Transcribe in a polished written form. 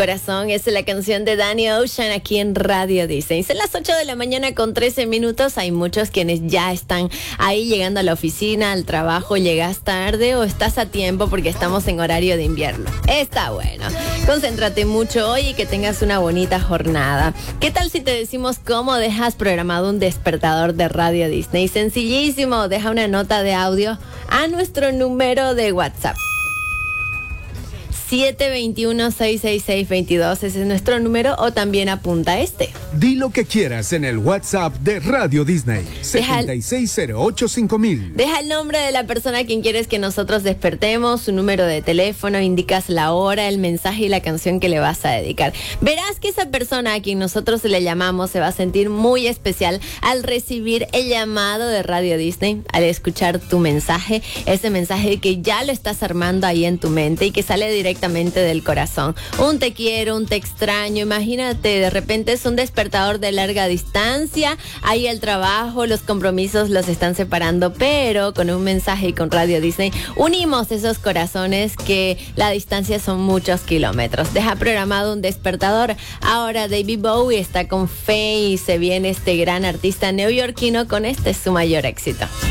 Corazón es la canción de Danny Ocean aquí en Radio Disney. Son las 8 de la mañana con 13 minutos. Hay muchos quienes ya están ahí llegando a la oficina, al trabajo. Llegas tarde o estás a tiempo porque estamos en horario de invierno. Está bueno. Concéntrate mucho hoy y que tengas una bonita jornada. ¿Qué tal si te decimos cómo dejas programado un despertador de Radio Disney? Sencillísimo. Deja una nota de audio a nuestro número de WhatsApp. 721-666-22, ese es nuestro número, o también apunta este. Di lo que quieras en el WhatsApp de Radio Disney, 76085000. Deja el nombre de la persona a quien quieres que nosotros despertemos, su número de teléfono, indicas la hora, el mensaje y la canción que le vas a dedicar. Verás que esa persona a quien nosotros le llamamos se va a sentir muy especial al recibir el llamado de Radio Disney, al escuchar tu mensaje, ese mensaje que ya lo estás armando ahí en tu mente y que sale directamente del corazón. Un te quiero, un te extraño, imagínate, de repente es un despertador de larga distancia, ahí el trabajo, los compromisos los están separando, pero con un mensaje y con Radio Disney unimos esos corazones que la distancia son muchos kilómetros. Deja programado un despertador. Ahora David Bowie está con fe y se viene este gran artista neoyorquino con este su mayor éxito.